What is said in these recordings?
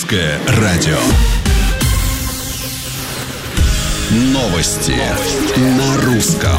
Русское радио. Новости на русском.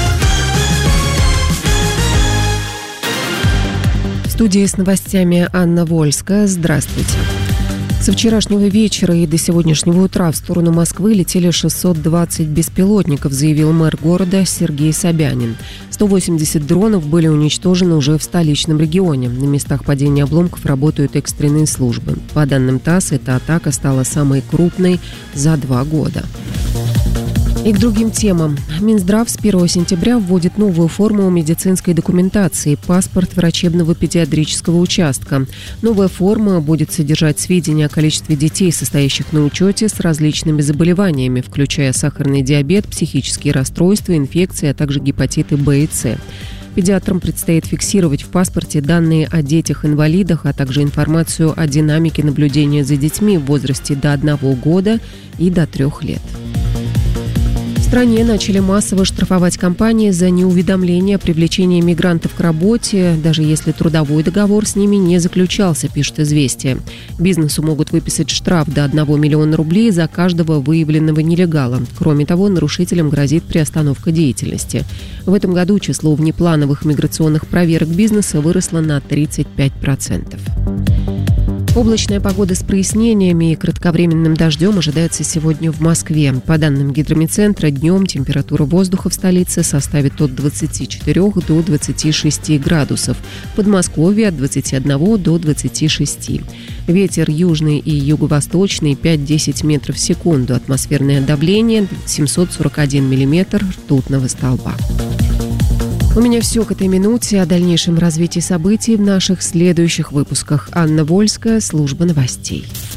В студии с новостями Анна Вольская. Здравствуйте. Со вчерашнего вечера и до сегодняшнего утра в сторону Москвы летели 620 беспилотников, заявил мэр города Сергей Собянин. 180 дронов были уничтожены уже в столичном регионе. На местах падения обломков работают экстренные службы. По данным ТАСС, эта атака стала самой крупной за 2 года. И к другим темам. Минздрав с 1 сентября вводит новую форму медицинской документации – паспорт врачебного педиатрического участка. Новая форма будет содержать сведения о количестве детей, состоящих на учете с различными заболеваниями, включая сахарный диабет, психические расстройства, инфекции, а также гепатиты В и С. Педиатрам предстоит фиксировать в паспорте данные о детях-инвалидах, а также информацию о динамике наблюдения за детьми в возрасте до 1 года и до 3 лет. В стране начали массово штрафовать компании за неуведомление о привлечении мигрантов к работе, даже если трудовой договор с ними не заключался, пишет «Известия». Бизнесу могут выписать штраф до 1 миллиона рублей за каждого выявленного нелегала. Кроме того, нарушителям грозит приостановка деятельности. В этом году число внеплановых миграционных проверок бизнеса выросло на 35%. Облачная погода с прояснениями и кратковременным дождем ожидается сегодня в Москве. По данным гидромедцентра, днем температура воздуха в столице составит от 24 до 26 градусов. В Подмосковье от 21 до 26. Ветер южный и юго-восточный 5-10 метров в секунду. Атмосферное давление 741 миллиметр ртутного столба. У меня все к этой минуте. О дальнейшем развитии событий в наших следующих выпусках. Анна Вольская, служба новостей.